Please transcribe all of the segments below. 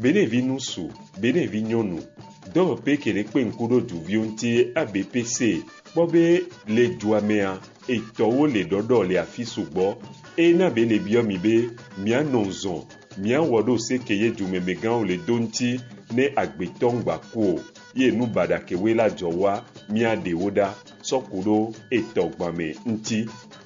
benevi nusu, benevi nyonu. Dɔwɔƒe ke le kpe ŋku ɖo duviwo ŋuti ABPC kpɔbe le dua mea etɔwo le ɖɔɖɔ le afi sugbɔ ena be le biɔ mi be mianɔ zɔn miawɔ ɖo seke ye dumemegãwo le do ŋuti ne agbetɔ ŋgbaku o ye nu baɖakewoe la dzɔ wa miaɖewo ɖa sɔku ɖo etɔgbame ŋuti.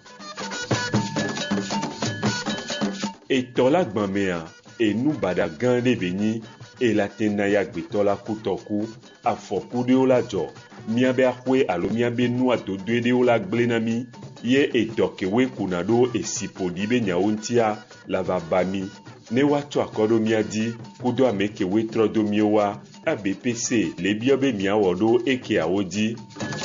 Etɔ la gbamea enu baɖa gã ɖe be nyi elate na ya agbetɔ la kutɔku afɔku ɖewo la dzɔ miabe axɔe alo miabe nua dodoe ɖewo la gblẽ na mi ye edɔ kewoe kuna ɖo esi ƒoɖi be nyawo ŋutia la va ba mi ne woatsɔ akɔ ɖo mia dzi kudo ame kewoe trɔ do miewoa ABPC le biɔ be miawɔ ɖo ekeawo dzi.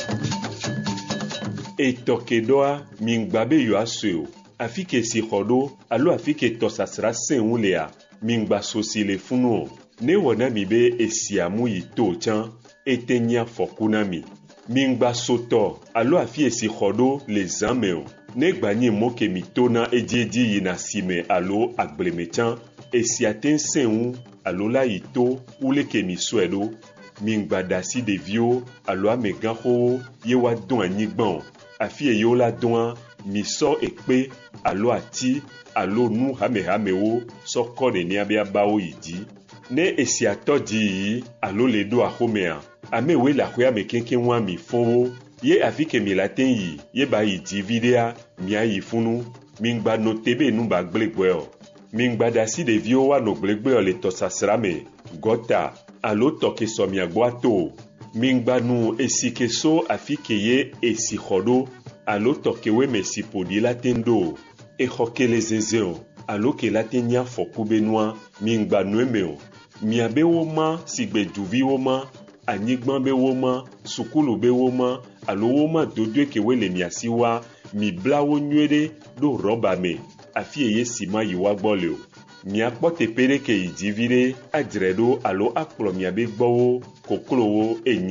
Etɔ ke ɖɔa mingba be yewoasɔe o afi ke si xɔ ɖo alo afi ke tɔsasra sẽ ŋu lea mingba sosi le funu o. Ne wɔ na mi be esia mu yi to tsã ete nye afɔku na mi. Mingba sotɔ alo afi esi xɔ ɖo le zã me o. Ne gbanye mo ke mi to na edzi yina sime alo agbleme tsã esia te sẽ ŋu alo la yi to wole ke mi sɔe ɖo. Mingba da si ɖeviwo alo amegãxowo ye woadɔ anyigba o. Afi yewo la dɔa mi sɔ ekpe alo ati alo nu hamehamewo sɔ kɔ nenia be abawo yi dzi. Ne esia tɔ dzi yi alo le ɖo axomea amewoe le axɔa me keŋkeŋ wa mi fɔwo ye afi ke mi la te yi ye ba yi dzi viɖea mia yi funu mingba no te be nu ba gble gbɔe o. Mingba da si ɖeviwo woanɔ gblẽgbẽ le tɔsasra me gɔta alo tɔ ke sɔ mia gbɔ ato o. Mingba nu esi ke so afi ke ye esi xɔ ɖo alo tɔ kewoe me si ƒoɖi la te ɖo o. Exɔ ke le zeze o alo ke la te nye afɔku be nua mingba nue me o. Miabe wo ma sigbe duviwo ma anyigba be wo ma sukulu be wo ma alo wo ma dodoe kewoe le mia si wa mi bla wo nyuie ɖo rɔba me afi eye si ma yi wa gbɔ le o. Miakpɔ teƒe ɖe ke yi dzi viɖe adzre ɖo alo akplɔ miabe gbɔwo koklowo enyi.